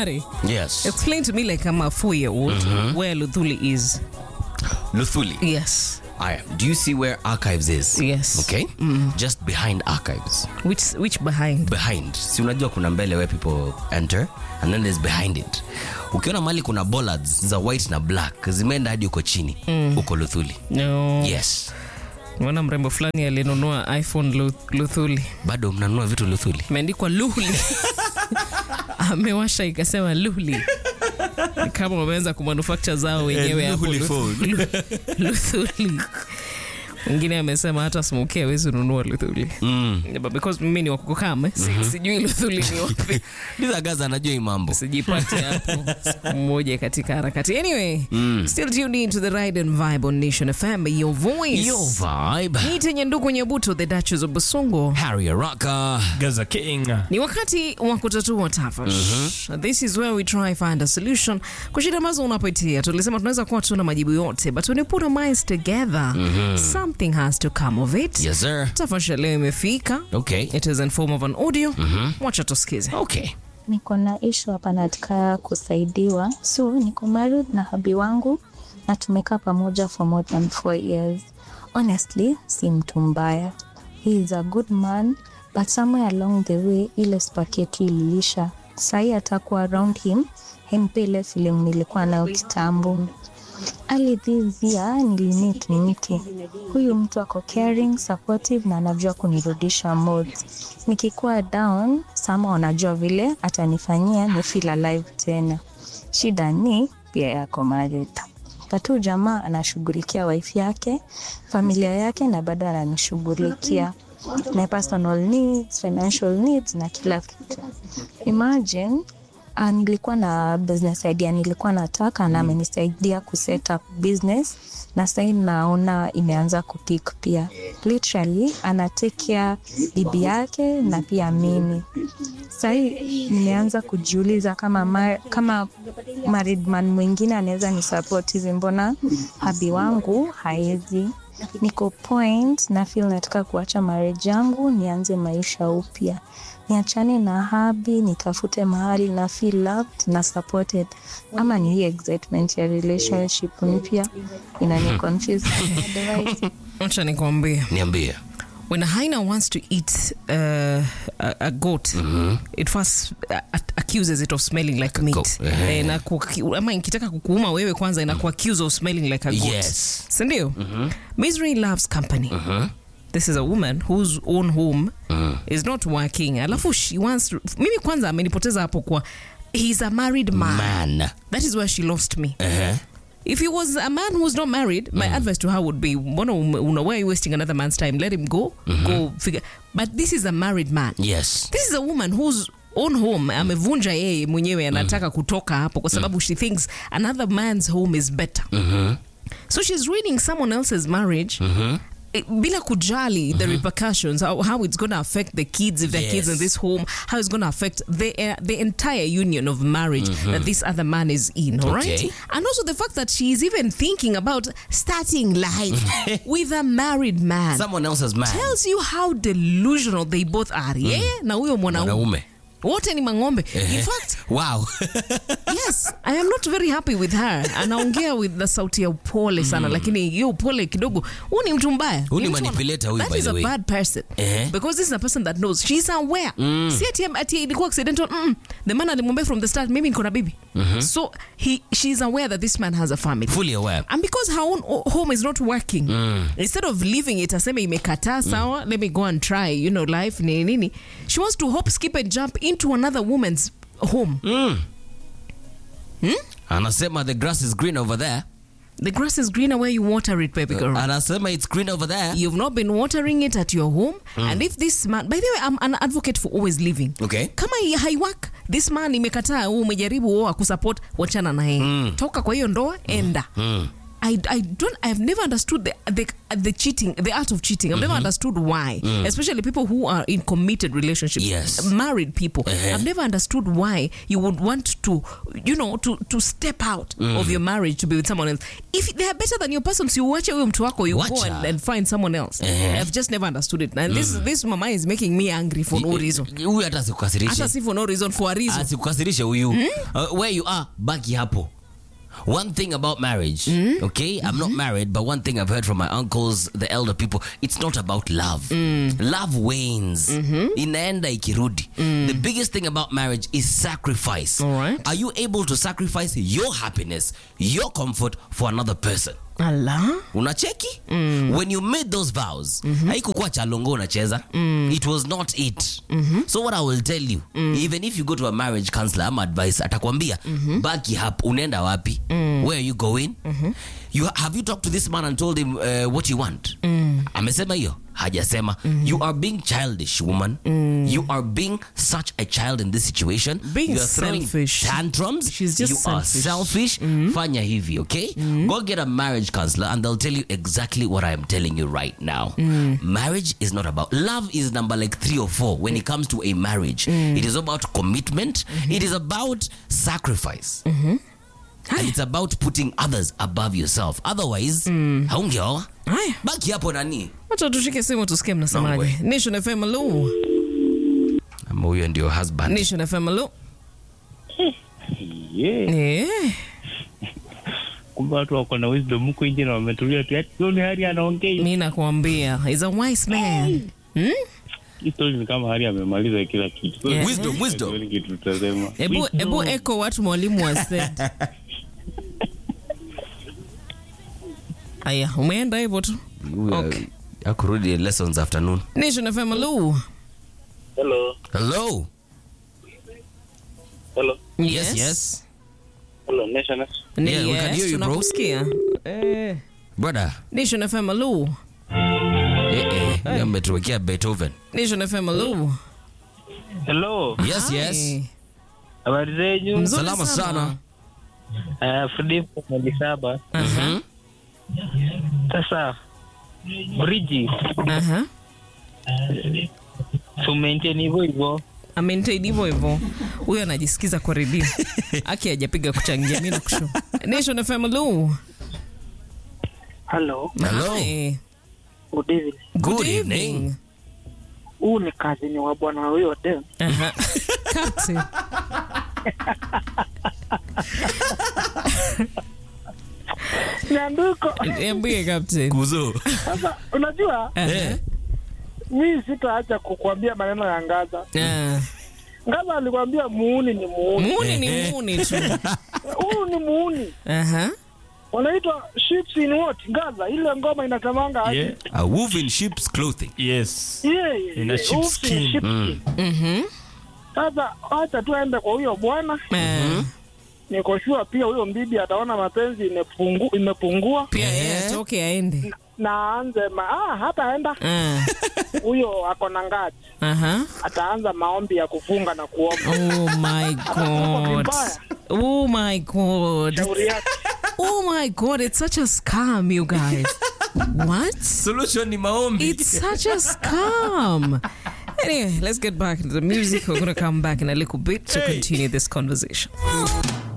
Harry. Yes. Explain to me like I'm a 4-year-old where Luthuli is. Luthuli. Yes. Do you see where Archives is? Yes. Okay. Just behind Archives. Which behind? Behind. Si unajua kuna mbele where people enter and then there's behind it. Ukiona mali kuna bollards za white na black zimeenda hadi uko chini. Uko Luthuli. No. Yes. Mwana mrembo fulani alinunua iPhone Luthuli. Bado mnanunua vitu Luthuli? Imeandikwa Luhuli. Amewasha ikasema Luhuli. Kama wameanza kumanufacture zao wenyewe hapo Luthuli. Mwingine amesema hata smoke hawezi nunua Luthuli. Because mimi ni wa kukame, sijui Luthuli ni wapi. Ndiza gaza anajua hii mambo. Sijipate hapo mmoja katika harakati. Anyway, still tuned in to the Ride and Vibe on Nation FM, your voice. Your vibe. Nite Nyanduku Nyabuto, the Duchess of Basongo. Harry Araka. Gaza King. Ni wakati wa kutatua tafash. This is where we try find a solution. Kwa shida ambazo unapitia, tulisema tunaweza kuwa tuna majibu yote, but when you put our minds together, something has to come of it. Yes, sir. Tafash leo imefika. Okay. It is in form of an audio. Wacha tusikize. Okay. Niko na issue hapa, nataka kusaidiwa. So niko married na hubby wangu na tumekaa pamoja for more than 4 years. Honestly, si mtu mbaya. He is a good man, but somewhere along the way ile spark yetu iliisha. Sai atakuwa around him, hempele feeling nilikuwa nayo kitambo. Ali this year nilimit nimiti. Huyu mtu ako caring, supportive na anajua kunirudisha mood. Nikikuwa down, sama anajua vile atanifanyia ni feel alive tena. Shida ni pia yako married. Tatu jamaa anashughulikia wife yake, familia yake na bado ananishughulikia my personal needs, financial needs na kila kitu. Imagine nilikuwa na business idea nilikuwa nataka na amenisaidia kuset up business na sasa naona imeanza kupick pia. Literally ana take care bibi yake na pia mimi. Sasa nimeanza kujiuliza kama married man mwingine anaweza ni support hivi, mbona hubby wangu haezi. Niko point na feel nataka kuacha marriage yangu nianze maisha upya. Niachane na hubby, nitafute mahali na feel loved na supported. Ama ni hii excitement ya relationship mpya inani confuse. Acha nikwambie. Niambie. When a hyena wants to eat a goat, it first accuses it of smelling like meat. Na ama ikitaka kukuuma wewe kwanza inakuaccuse of smelling like a goat. Yes. Sindio? Misery loves company. This is a woman whose own home is not working. Alafu she wants to, mimi kwanza amenipoteza hapo kwa he's a married man. That is where she lost me. If he was a man who's not married, my advice to her would be, why are you wasting another man's time? Let him go. Go figure. But this is a married man. Yes. This is a woman whose own home amevunja yeye mwenyewe anataka kutoka hapo kwa sababu she thinks another man's home is better. So she's ruining someone else's marriage. Bila kujali the repercussions, how it's going to affect the kids if they're kids in this home, how it's going to affect the entire union of marriage that this other man is in, all right? And also the fact that she's even thinking about starting life with a married man. Someone else's man. Tells you how delusional they both are. Yeah? Na huyo mwanaume. Wote ni mangombe. In fact, wow. Yes, I am not very happy with her. Anaongea with the sauti ya upole sana, lakini hiyo upole kidogo, huyu ni mtu mbaya. Huyu ni manipulator huyu, by the way. That is a bad person. Because this is a person that knows. She's aware. Si ati ilikuwa accidental. The man alimwambia from the start, maybe niko na bibi. So she's aware that this man has a family. Fully aware. And because her own home is not working, instead of leaving it, aseme imekataa sawa, let me go and try, life, nini. She wants to hop, skip and jump into another woman's home. Anasema the grass is green over there. The grass is greener where you water it, baby girl. Anasema it's green over there. You've not been watering it at your home. And if this man, by the way, I'm an advocate for always living. Okay. Kama haiwak, this man imekataa, umejaribu akusupport, wachana na yeye. Toka kwa hiyo ndoa, enda. I've never understood the cheating, the art of cheating. I've never understood why, especially people who are in committed relationships, Yes. married people. I've never understood why you would want to, to step out of your marriage to be with someone else. If they are better than your person, so you watch huyo mtu wako, you go and find someone else. I've just never understood it. And this mama is making me angry for no reason. Huyu hata sikukasirishe. Hata si for no reason, for a reason. Asikukasirishe huyu. Where you are, baki hapo. One thing about marriage, okay? I'm not married, but one thing I've heard from my uncles, the elder people, it's not about love. Love wanes. Inaenda ikirudi. The biggest thing about marriage is sacrifice. All right. Are you able to sacrifice your happiness, your comfort for another person? Allah. Unacheki? When you made those vows, haikukuwa chalongo unacheza. It was not it. So what I will tell you, even if you go to a marriage counselor, I'm advice atakwambia, baki hapo, unaenda wapi? Where are you going? Have you talked to this man and told him what you want? Amesema hiyo? Hajasema. You are being childish, woman. You are being such a child in this situation. Being you are throwing selfish. tantrums. She's just you are selfish. Fanya hivi, okay? Go get a marriage counselor and they'll tell you exactly what I am telling you right now. Marriage is not about love. Is number like 3 or 4 when it comes to a marriage. It is about commitment. It is about sacrifice. And it's about putting others above yourself. Otherwise, haungeoa. Haya. Baki hapo nani? Wacha tushike simu tusikie mnasemaje. Nation FM hello. Ama huyo ndio husband. Nation FM hello. Kumbe watu wako na wisdom huko nje na wametulia tu. Hiyo ni Hari anaongea. Mimi nakwambia, he's a wise man. History ni kama Hari amemaliza kila kitu. Yeah. Wisdom. Ni kitu tutasema. Ebu echo watu mwalimu wa said. Aya, umeenda hivyo tu. Okay. Akurudi lessons afternoon. Nation FM hello. Hello. Hello. Hello. Yes. Hello, Nation. Yeah, we can hear you, bro. Tunakusikia. Brother. Nation FM hello. Umetuwekea Beethoven. Nation FM hello. Hello. Yes. Habari zenyu? Mzuri Salama sana. Philip Malisaba. Sasa Bridget. So maintain hivyo. Maintain hivyo. Huyo anajisikiza kwa redio. Aki hajapiga kuchangia, mimi nakusho. Nation FM hello. Hello. Hi. Good evening. Good evening. Huu ni kazi ni wa bwana huyo dem. Captain. Nyanduko. Niambie Captain. Kuzo. Sasa unajua? Mimi sitaacha kukuambia maneno ya Ngaza. Ngaza alikwambia muuni ni muuni. Muuni ni muuni tu. Huu ni muuni. Wanaitwa sheeps in what? Ngaza ile ngoma inatamanga aje? Yeah. A wolf in sheep's clothing. Yes. Yeah. In a sheep's skin. Sasa acha tuende kwa huyo bwana. Niko sure pia huyo mbibi ataona mapenzi imepungua. Pia yeye atoke aende. Na aanze hata aenda. Huyo ako na ngazi. Ataanza maombi ya kufunga na kuomba. Oh my god. Oh my god. Oh my god, it's such a scam, you guys. What? Solution ni maombi. It's such a scam. Anyway, let's get back into the music. We're going to come back in a little bit to continue this conversation.